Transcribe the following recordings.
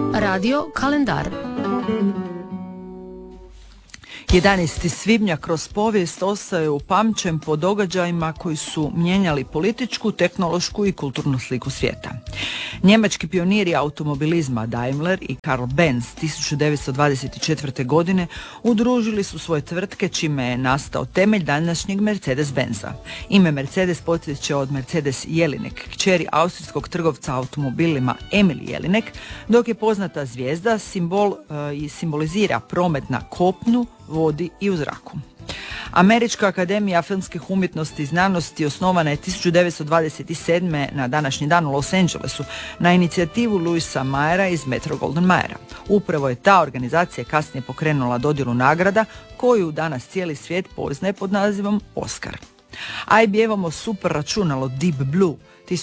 Radio kalendar. 11. svibnja kroz povijest ostaje upamćen po događajima koji su mijenjali političku, tehnološku i kulturnu sliku svijeta. Njemački pioniri automobilizma Daimler i Karl Benz 1924. godine udružili su svoje tvrtke čime je nastao temelj današnjeg Mercedes-Benza. Ime Mercedes potječe od Mercedes Jelinek, kćeri austrijskog trgovca automobilima Emil Jelinek, dok je poznata zvijezda simbolizira promet na kopnu, vodi i u zraku. Američka akademija filmskih umjetnosti i znanosti osnovana je 1927. na današnji dan u Los Angelesu na inicijativu Louisa Mayera iz Metro-Goldwyn-Mayera. Upravo je ta organizacija kasnije pokrenula dodjelu nagrada koju danas cijeli svijet poznaje pod nazivom Oscar. IBM-ovo super računalo Deep Blue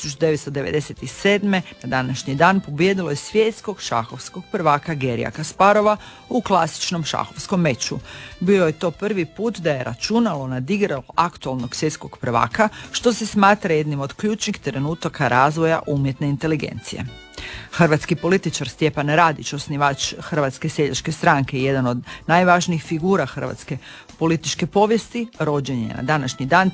1997. na današnji dan pobijedilo je svjetskog šahovskog prvaka Garryja Kasparova u klasičnom šahovskom meču. Bio je to prvi put da je računalo nadigralo aktualnog svjetskog prvaka, što se smatra jednim od ključnih trenutaka razvoja umjetne inteligencije. Hrvatski političar Stjepan Radić, osnivač Hrvatske seljačke stranke i jedan od najvažnijih figura hrvatske političke povijesti, rođen je na današnji dan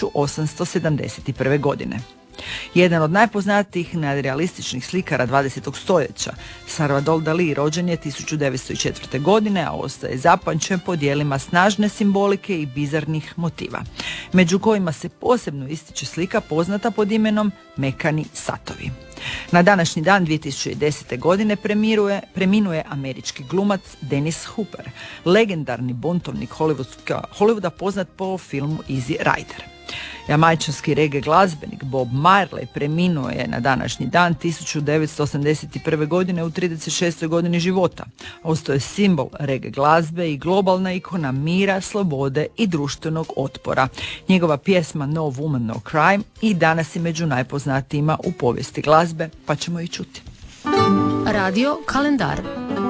1871. godine. Jedan od najpoznatijih nadrealističnih slikara 20. stoljeća, Salvador Dalí, rođen je 1904. godine, a ostaje zapamćen po djelima snažne simbolike i bizarnih motiva, među kojima se posebno ističe slika poznata pod imenom Mekani satovi. Na današnji dan 2010. godine preminuje američki glumac Dennis Hopper, legendarni buntovnik Hollywooda poznat po filmu Easy Rider. Jamajčanski reggae glazbenik Bob Marley preminuo je na današnji dan 1981. godine u 36. godini života. Ostao je simbol reggae glazbe i globalna ikona mira, slobode i društvenog otpora. Njegova pjesma No Woman No Crime i danas je među najpoznatijima u povijesti glazbe, pa ćemo i čuti. Radio kalendar.